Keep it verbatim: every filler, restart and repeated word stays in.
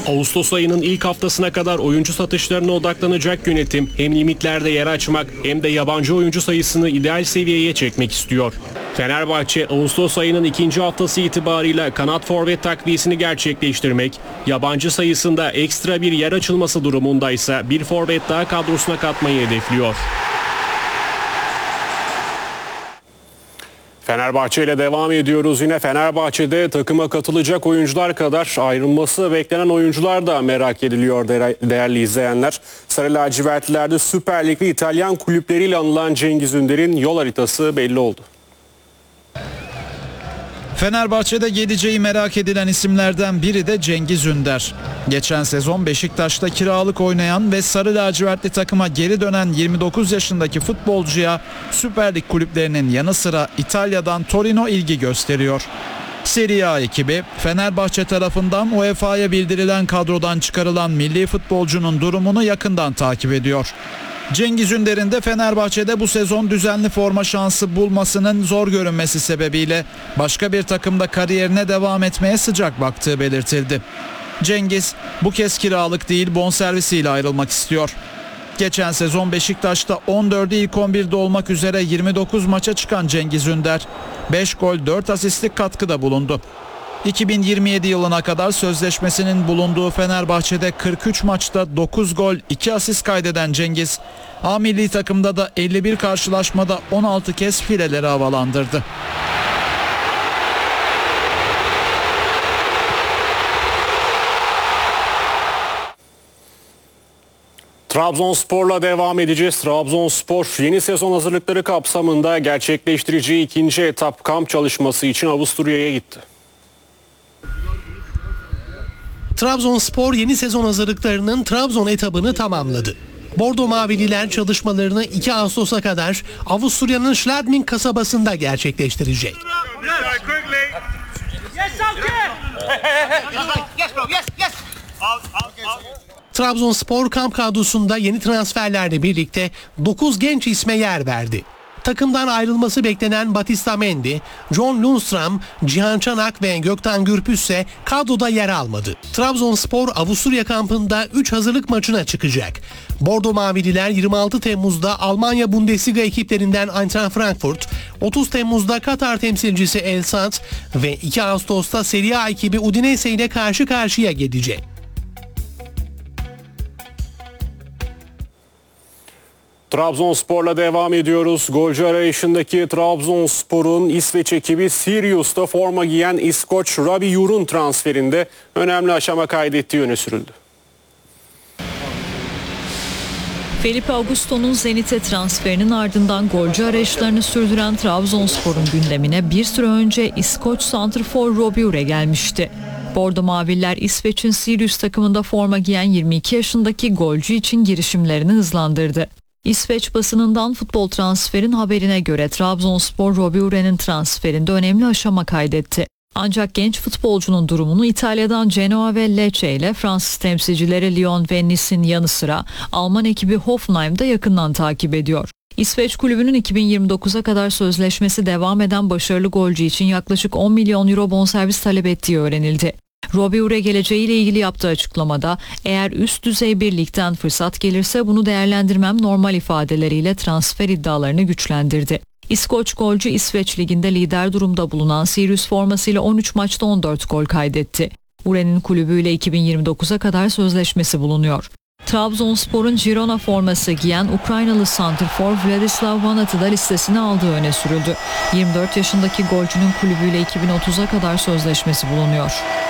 Ağustos ayının ilk haftasına kadar oyuncu satışlarına odaklanacak yönetim hem limitlerde yer açmak hem de yabancı oyuncu sayısını ideal seviyeye çekmek istiyor. Fenerbahçe Ağustos ayının ikinci haftası itibarıyla kanat forvet takviyesini gerçekleştirmek, yabancı sayısında ekstra bir yer açılması durumundaysa bir forvet daha kadrosuna katmayı hedefliyor. Fenerbahçe ile devam ediyoruz. Yine Fenerbahçe'de takıma katılacak oyuncular kadar ayrılması beklenen oyuncular da merak ediliyor değerli izleyenler. Sarı lacivertlilerde Süper Lig ve İtalyan kulüpleriyle anılan Cengiz Ünder'in yol haritası belli oldu. Fenerbahçe'de geleceği merak edilen isimlerden biri de Cengiz Ünder. Geçen sezon Beşiktaş'ta kiralık oynayan ve sarı lacivertli takıma geri dönen yirmi dokuz yaşındaki futbolcuya Süper Lig kulüplerinin yanı sıra İtalya'dan Torino ilgi gösteriyor. Serie A ekibi Fenerbahçe tarafından U E F A'ya bildirilen kadrodan çıkarılan milli futbolcunun durumunu yakından takip ediyor. Cengiz Ünder'in de Fenerbahçe'de bu sezon düzenli forma şansı bulmasının zor görünmesi sebebiyle başka bir takımda kariyerine devam etmeye sıcak baktığı belirtildi. Cengiz bu kez kiralık değil bonservisiyle ayrılmak istiyor. Geçen sezon Beşiktaş'ta on dördü ilk on birde olmak üzere yirmi dokuz maça çıkan Cengiz Ünder beş gol dört asistlik katkıda bulundu. iki bin yirmi yedi yılına kadar sözleşmesinin bulunduğu Fenerbahçe'de kırk üç maçta dokuz gol iki asist kaydeden Cengiz, A milli takımda da elli bir karşılaşmada on altı kez fileleri havalandırdı. Trabzonspor'la devam edeceğiz. Trabzonspor yeni sezon hazırlıkları kapsamında gerçekleştireceği ikinci etap kamp çalışması için Avusturya'ya gitti. Trabzonspor yeni sezon hazırlıklarının Trabzon etabını tamamladı. Bordo Mavililer çalışmalarını iki Ağustos'a kadar Avusturya'nın Schladming kasabasında gerçekleştirecek. Trabzonspor kamp kadrosunda yeni transferlerle birlikte dokuz genç isme yer verdi. Takımdan ayrılması beklenen Batista Mendy, John Lundstram, Cihan Çanak ve Gökhan Gürpüz ise kadroda yer almadı. Trabzonspor Avusturya kampında üç hazırlık maçına çıkacak. Bordo Mavililer yirmi altı Temmuz'da Almanya Bundesliga ekiplerinden Eintracht Frankfurt, otuz Temmuz'da Katar temsilcisi El Sadd ve iki Ağustos'ta Serie A ekibi Udinese ile karşı karşıya gelecek. Trabzonspor'la devam ediyoruz. Golcü arayışındaki Trabzonspor'un İsveç ekibi Sirius'ta forma giyen İskoç Robbie Urun transferinde önemli aşama kaydettiği öne sürüldü. Felipe Augusto'nun Zenit'e transferinin ardından golcü arayışlarını sürdüren Trabzonspor'un gündemine bir süre önce İskoç santrfor Robbie Ure gelmişti. Bordo Maviller İsveç'in Sirius takımında forma giyen yirmi iki yaşındaki golcü için girişimlerini hızlandırdı. İsveç basınından futbol transferin haberine göre Trabzonspor Robbie Ure'nin transferinde önemli aşama kaydetti. Ancak genç futbolcunun durumunu İtalya'dan Genoa ve Lecce ile Fransız temsilcileri Lyon ve Nice'in yanı sıra Alman ekibi Hoffenheim'da yakından takip ediyor. İsveç kulübünün iki bin yirmi dokuza kadar sözleşmesi devam eden başarılı golcü için yaklaşık on milyon euro bonservis talep ettiği öğrenildi. Robbie Ure geleceğiyle ilgili yaptığı açıklamada eğer üst düzey bir ligden fırsat gelirse bunu değerlendirmem normal ifadeleriyle transfer iddialarını güçlendirdi. İskoç golcü İsveç liginde lider durumda bulunan Sirius formasıyla on üç maçta on dört gol kaydetti. Ure'nin kulübüyle iki bin yirmi dokuza kadar sözleşmesi bulunuyor. Trabzonspor'un Girona forması giyen Ukraynalı santrfor Vladislav Vanat'ı da listesine aldığı öne sürüldü. yirmi dört yaşındaki golcünün kulübüyle iki bin otuza kadar sözleşmesi bulunuyor.